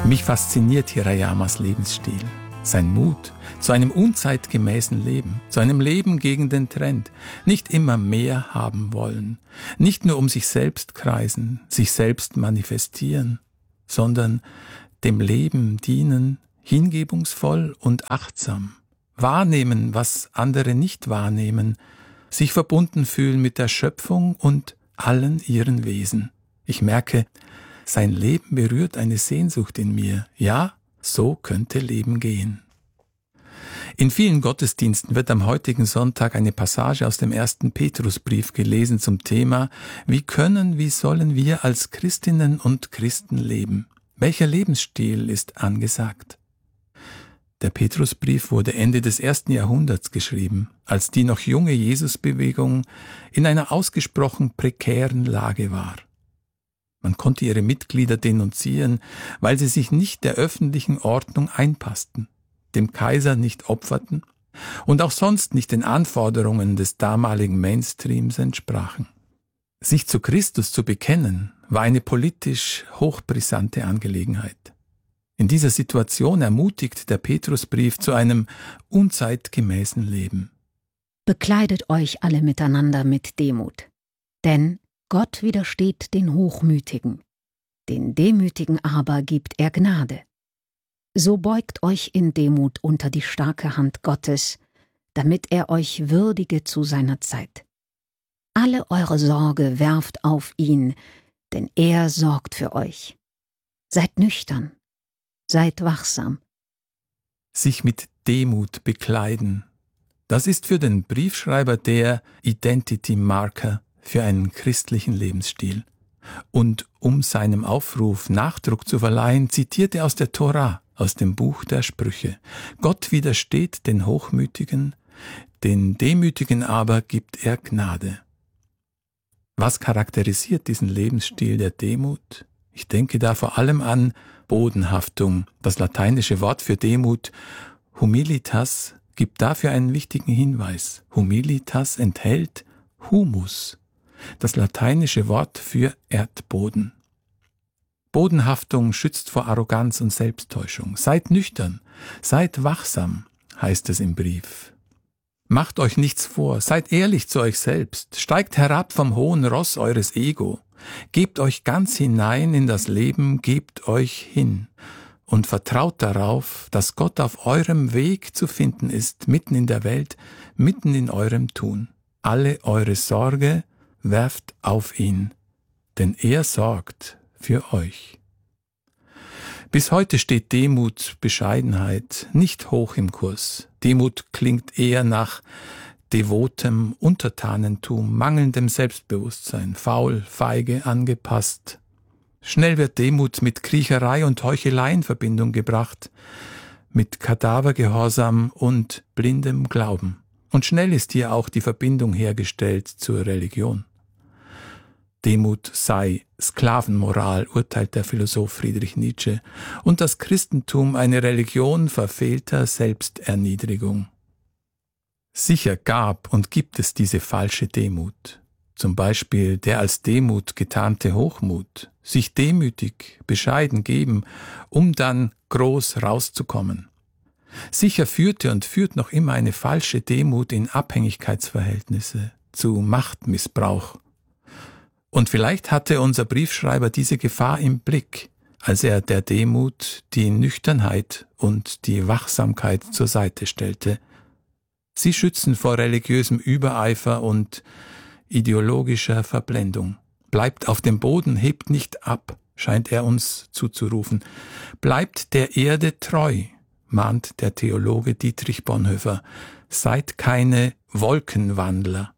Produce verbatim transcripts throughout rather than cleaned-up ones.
Mich fasziniert Hirayamas Lebensstil, sein Mut zu einem unzeitgemäßen Leben, zu einem Leben gegen den Trend, nicht immer mehr haben wollen, nicht nur um sich selbst kreisen, sich selbst manifestieren, sondern dem Leben dienen, hingebungsvoll und achtsam, wahrnehmen, was andere nicht wahrnehmen, sich verbunden fühlen mit der Schöpfung und allen ihren Wesen. Ich merke, sein Leben berührt eine Sehnsucht in mir. Ja, so könnte Leben gehen. In vielen Gottesdiensten wird am heutigen Sonntag eine Passage aus dem ersten Petrusbrief gelesen zum Thema: Wie können, wie sollen wir als Christinnen und Christen leben? Welcher Lebensstil ist angesagt? Der Petrusbrief wurde Ende des ersten Jahrhunderts geschrieben, als die noch junge Jesusbewegung in einer ausgesprochen prekären Lage war. Man konnte ihre Mitglieder denunzieren, weil sie sich nicht der öffentlichen Ordnung einpassten, dem Kaiser nicht opferten und auch sonst nicht den Anforderungen des damaligen Mainstreams entsprachen. Sich zu Christus zu bekennen, war eine politisch hochbrisante Angelegenheit. In dieser Situation ermutigt der Petrusbrief zu einem unzeitgemäßen Leben. Bekleidet euch alle miteinander mit Demut, denn Gott widersteht den Hochmütigen, den Demütigen aber gibt er Gnade. So beugt euch in Demut unter die starke Hand Gottes, damit er euch würdige zu seiner Zeit. Alle eure Sorge werft auf ihn, denn er sorgt für euch. Seid nüchtern, seid wachsam. Sich mit Demut bekleiden, das ist für den Briefschreiber der Identity Marker für einen christlichen Lebensstil. Und um seinem Aufruf Nachdruck zu verleihen, zitiert er aus der Tora, aus dem Buch der Sprüche: Gott widersteht den Hochmütigen, den Demütigen aber gibt er Gnade. Was charakterisiert diesen Lebensstil der Demut? Ich denke da vor allem an Bodenhaftung. Das lateinische Wort für Demut, humilitas, gibt dafür einen wichtigen Hinweis. Humilitas enthält Humus, das lateinische Wort für Erdboden. Bodenhaftung schützt vor Arroganz und Selbsttäuschung. Seid nüchtern, seid wachsam, heißt es im Brief. Macht euch nichts vor, seid ehrlich zu euch selbst, steigt herab vom hohen Ross eures Ego, gebt euch ganz hinein in das Leben, gebt euch hin und vertraut darauf, dass Gott auf eurem Weg zu finden ist, mitten in der Welt, mitten in eurem Tun. Alle eure Sorge werft auf ihn, denn er sorgt für euch. Bis heute steht Demut, Bescheidenheit nicht hoch im Kurs. Demut klingt eher nach devotem Untertanentum, mangelndem Selbstbewusstsein, faul, feige, angepasst. Schnell wird Demut mit Kriecherei und Heuchelei in Verbindung gebracht, mit Kadavergehorsam und blindem Glauben. Und schnell ist hier auch die Verbindung hergestellt zur Religion. Demut sei Sklavenmoral, urteilt der Philosoph Friedrich Nietzsche, und das Christentum eine Religion verfehlter Selbsterniedrigung. Sicher gab und gibt es diese falsche Demut, zum Beispiel der als Demut getarnte Hochmut, sich demütig, bescheiden geben, um dann groß rauszukommen. Sicher führte und führt noch immer eine falsche Demut in Abhängigkeitsverhältnisse, zu Machtmissbrauch. Und vielleicht hatte unser Briefschreiber diese Gefahr im Blick, als er der Demut die Nüchternheit und die Wachsamkeit zur Seite stellte. Sie schützen vor religiösem Übereifer und ideologischer Verblendung. Bleibt auf dem Boden, hebt nicht ab, scheint er uns zuzurufen. Bleibt der Erde treu, mahnt der Theologe Dietrich Bonhoeffer. Seid keine Wolkenwandler.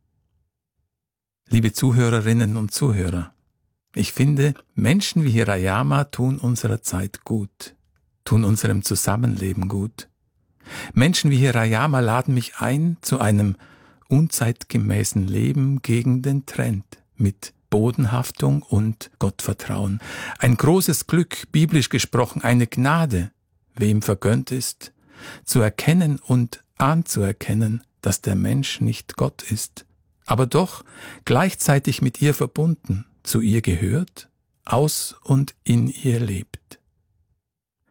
Liebe Zuhörerinnen und Zuhörer, ich finde, Menschen wie Hirayama tun unserer Zeit gut, tun unserem Zusammenleben gut. Menschen wie Hirayama laden mich ein zu einem unzeitgemäßen Leben gegen den Trend mit Bodenhaftung und Gottvertrauen. Ein großes Glück, biblisch gesprochen, eine Gnade, wem vergönnt ist, zu erkennen und anzuerkennen, dass der Mensch nicht Gott ist, aber doch gleichzeitig mit ihr verbunden, zu ihr gehört, aus und in ihr lebt.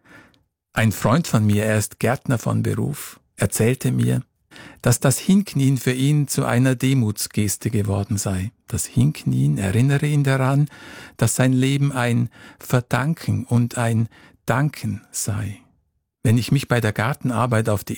Ein Freund von mir, er ist Gärtner von Beruf, erzählte mir, dass das Hinknien für ihn zu einer Demutsgeste geworden sei. Das Hinknien erinnere ihn daran, dass sein Leben ein Verdanken und ein Danken sei. Wenn ich mich bei der Gartenarbeit auf die